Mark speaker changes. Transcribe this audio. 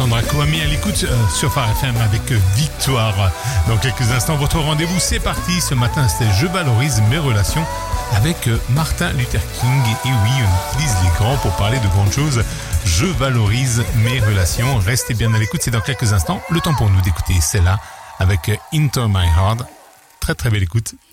Speaker 1: Sandra Kwame à l'écoute sur Phare FM avec Victoire. Dans quelques instants, votre rendez-vous, c'est parti. Ce matin, c'était Je valorise mes relations avec Martin Luther King. Et oui, on utilise les grands pour parler de grandes choses. Je valorise mes relations. Restez bien à l'écoute, c'est dans quelques instants. Le temps pour nous d'écouter celle-là avec Into My Heart. Très très belle écoute.